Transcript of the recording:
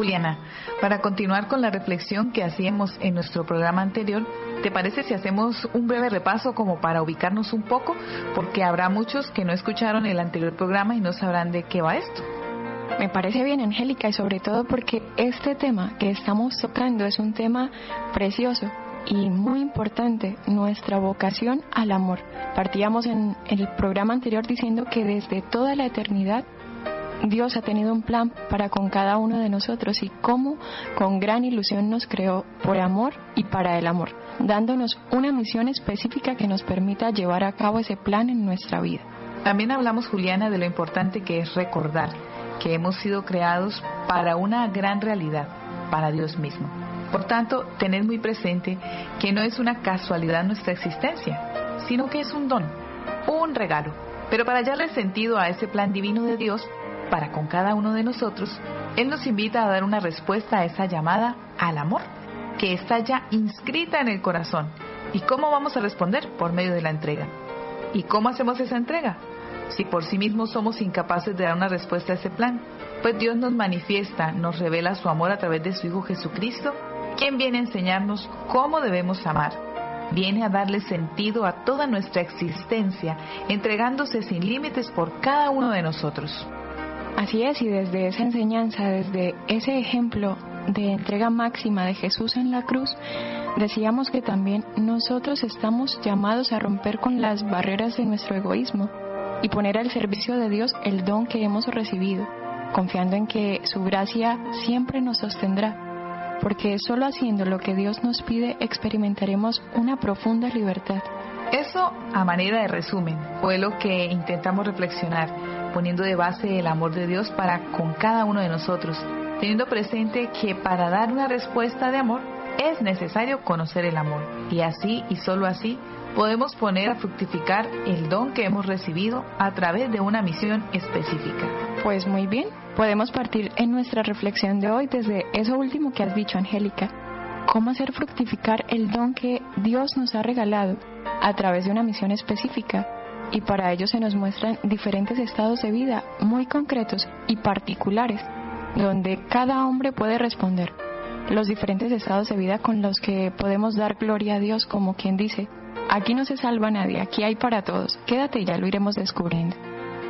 Juliana, para continuar con la reflexión que hacíamos en nuestro programa anterior, ¿te parece si hacemos un breve repaso como para ubicarnos un poco? Porque habrá muchos que no escucharon el anterior programa y no sabrán de qué va esto. Me parece bien, Angélica, y sobre todo porque este tema que estamos tocando es un tema precioso y muy importante, nuestra vocación al amor. Partíamos en el programa anterior diciendo que desde toda la eternidad Dios ha tenido un plan para con cada uno de nosotros y cómo con gran ilusión nos creó por amor y para el amor, dándonos una misión específica que nos permita llevar a cabo ese plan en nuestra vida. También hablamos, Juliana, de lo importante que es recordar que hemos sido creados para una gran realidad, para Dios mismo. Por tanto, tened muy presente que no es una casualidad nuestra existencia, sino que es un don, un regalo. Pero para darle sentido a ese plan divino de Dios, para con cada uno de nosotros, Él nos invita a dar una respuesta a esa llamada al amor, que está ya inscrita en el corazón. ¿Y cómo vamos a responder? Por medio de la entrega. ¿Y cómo hacemos esa entrega? Si por sí mismos somos incapaces de dar una respuesta a ese plan, pues Dios nos manifiesta, nos revela su amor a través de su Hijo Jesucristo, quien viene a enseñarnos cómo debemos amar. Viene a darle sentido a toda nuestra existencia, entregándose sin límites por cada uno de nosotros. Así es, y desde esa enseñanza, desde ese ejemplo de entrega máxima de Jesús en la cruz, decíamos que también nosotros estamos llamados a romper con las barreras de nuestro egoísmo y poner al servicio de Dios el don que hemos recibido, confiando en que su gracia siempre nos sostendrá, porque solo haciendo lo que Dios nos pide experimentaremos una profunda libertad. Eso, a manera de resumen, fue lo que intentamos reflexionar, poniendo de base el amor de Dios para con cada uno de nosotros, teniendo presente que para dar una respuesta de amor es necesario conocer el amor, y así y solo así podemos poner a fructificar el don que hemos recibido a través de una misión específica. Pues muy bien, podemos partir en nuestra reflexión de hoy desde eso último que has dicho, Angélica. ¿Cómo hacer fructificar el don que Dios nos ha regalado a través de una misión específica? Y para ello se nos muestran diferentes estados de vida muy concretos y particulares, donde cada hombre puede responder. Los diferentes estados de vida con los que podemos dar gloria a Dios, como quien dice: aquí no se salva nadie, aquí hay para todos. Quédate y ya lo iremos descubriendo.